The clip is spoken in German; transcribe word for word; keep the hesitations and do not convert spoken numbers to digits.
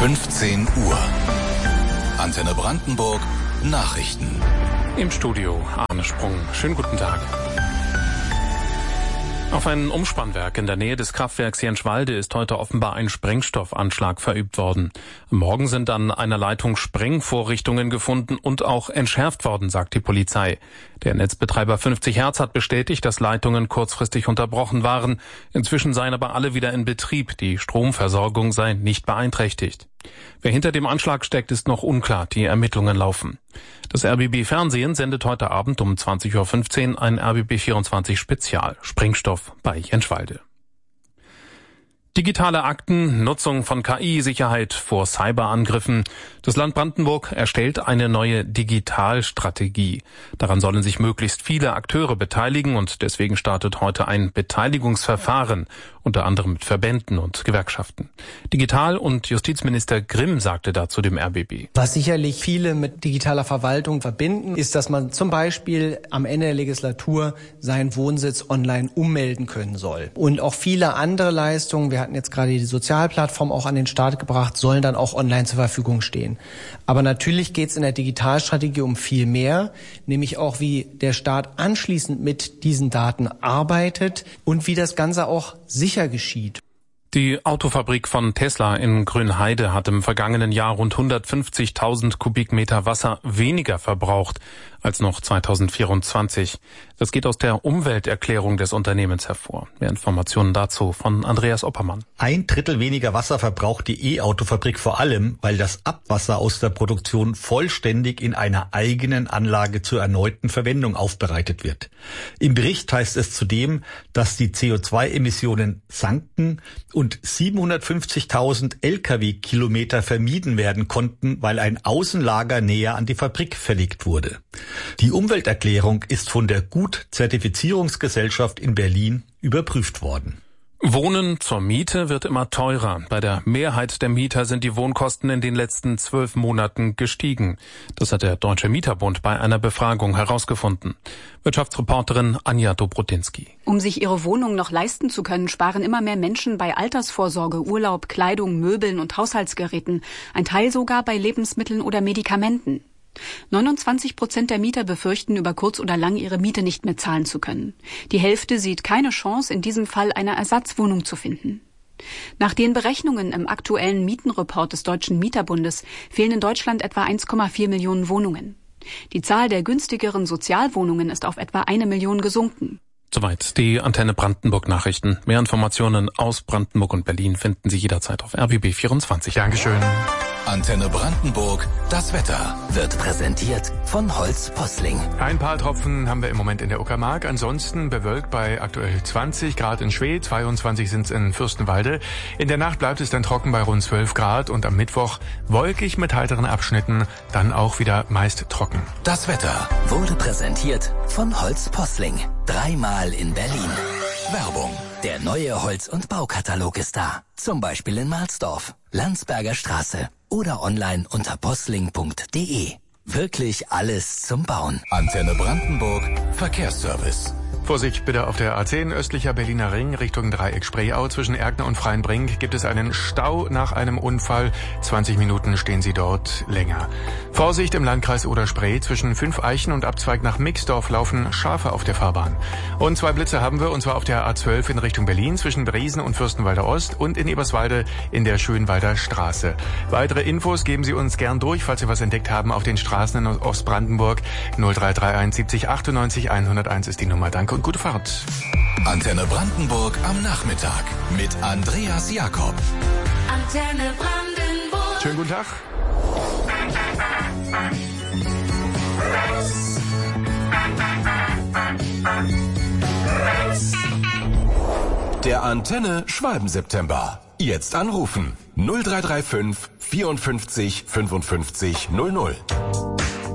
fünfzehn Uhr. Antenne Brandenburg Nachrichten. Im Studio Arne Sprung. Schönen guten Tag. Auf ein Umspannwerk in der Nähe des Kraftwerks Jenschwalde ist heute offenbar ein Sprengstoffanschlag verübt worden. Am Morgen sind an einer Leitung Sprengvorrichtungen gefunden und auch entschärft worden, sagt die Polizei. Der Netzbetreiber fünfzig Hertz hat bestätigt, dass Leitungen kurzfristig unterbrochen waren. Inzwischen seien aber alle wieder in Betrieb. Die Stromversorgung sei nicht beeinträchtigt. Wer hinter dem Anschlag steckt, ist noch unklar. Die Ermittlungen laufen. Das R B B Fernsehen sendet heute Abend um zwanzig Uhr fünfzehn ein R B B vierundzwanzig Spezial. Sprengstoff bei Jenschwalde. Digitale Akten, Nutzung von K I, Sicherheit vor Cyberangriffen. Das Land Brandenburg erstellt eine neue Digitalstrategie. Daran sollen sich möglichst viele Akteure beteiligen und deswegen startet heute ein Beteiligungsverfahren, unter anderem mit Verbänden und Gewerkschaften. Digital- und Justizminister Grimm sagte dazu dem R B B. Was sicherlich viele mit digitaler Verwaltung verbinden, ist, dass man zum Beispiel am Ende der Legislatur seinen Wohnsitz online ummelden können soll. Und auch viele andere Leistungen, wir hatten jetzt gerade die Sozialplattform auch an den Start gebracht, sollen dann auch online zur Verfügung stehen. Aber natürlich geht es in der Digitalstrategie um viel mehr, nämlich auch, wie der Staat anschließend mit diesen Daten arbeitet und wie das Ganze auch sicher geschieht. Die Autofabrik von Tesla in Grünheide hat im vergangenen Jahr rund hundertfünfzigtausend Kubikmeter Wasser weniger verbraucht als noch zweitausendvierundzwanzig. Das geht aus der Umwelterklärung des Unternehmens hervor. Mehr Informationen dazu von Andreas Oppermann. Ein Drittel weniger Wasser verbraucht die E-Autofabrik vor allem, weil das Abwasser aus der Produktion vollständig in einer eigenen Anlage zur erneuten Verwendung aufbereitet wird. Im Bericht heißt es zudem, dass die C O zwei Emissionen sanken und siebenhundertfünfzigtausend L K W-Kilometer vermieden werden konnten, weil ein Außenlager näher an die Fabrik verlegt wurde. Die Umwelterklärung ist von der Gut-Zertifizierungsgesellschaft in Berlin überprüft worden. Wohnen zur Miete wird immer teurer. Bei der Mehrheit der Mieter sind die Wohnkosten in den letzten zwölf Monaten gestiegen. Das hat der Deutsche Mieterbund bei einer Befragung herausgefunden. Wirtschaftsreporterin Anja Dobrodinsky. Um sich ihre Wohnung noch leisten zu können, sparen immer mehr Menschen bei Altersvorsorge, Urlaub, Kleidung, Möbeln und Haushaltsgeräten. Ein Teil sogar bei Lebensmitteln oder Medikamenten. neunundzwanzig Prozent der Mieter befürchten, über kurz oder lang ihre Miete nicht mehr zahlen zu können. Die Hälfte sieht keine Chance, in diesem Fall eine Ersatzwohnung zu finden. Nach den Berechnungen im aktuellen Mietenreport des Deutschen Mieterbundes fehlen in Deutschland etwa eins Komma vier Millionen Wohnungen. Die Zahl der günstigeren Sozialwohnungen ist auf etwa eine Million gesunken. Soweit die Antenne Brandenburg Nachrichten. Mehr Informationen aus Brandenburg und Berlin finden Sie jederzeit auf R B B vierundzwanzig. Dankeschön. Antenne Brandenburg, das Wetter wird präsentiert von Holz Posling. Ein paar Tropfen haben wir im Moment in der Uckermark. Ansonsten bewölkt bei aktuell zwanzig Grad in Schwedt, zweiundzwanzig sind es in Fürstenwalde. In der Nacht bleibt es dann trocken bei rund zwölf Grad und am Mittwoch wolkig mit heiteren Abschnitten, dann auch wieder meist trocken. Das Wetter wurde präsentiert von Holz Posling. Dreimal in Berlin. Werbung. Der neue Holz- und Baukatalog ist da. Zum Beispiel in Marsdorf, Landsberger Straße oder online unter posling punkt de. Wirklich alles zum Bauen. Antenne Brandenburg Verkehrsservice. Vorsicht bitte auf der A zehn östlicher Berliner Ring Richtung Dreieck Spreeau. Zwischen Erkner und Freienbrink gibt es einen Stau nach einem Unfall. zwanzig Minuten stehen Sie dort länger. Vorsicht im Landkreis Oder-Spree. Zwischen Fünfeichen und Abzweig nach Mixdorf laufen Schafe auf der Fahrbahn. Und zwei Blitze haben wir, und zwar auf der A zwölf in Richtung Berlin zwischen Briesen und Fürstenwalder Ost und in Eberswalde in der Schönwalder Straße. Weitere Infos geben Sie uns gern durch, falls Sie was entdeckt haben auf den Straßen in Ostbrandenburg. null drei drei eins siebzig achtundneunzig hunderteins ist die Nummer. Danke und gute Fahrt. Antenne Brandenburg am Nachmittag mit Andreas Jakob. Antenne Brandenburg. Schönen guten Tag. Der Antenne Schwalben-September. Jetzt anrufen. null drei drei fünf vierundfünfzig fünfundfünfzig null null.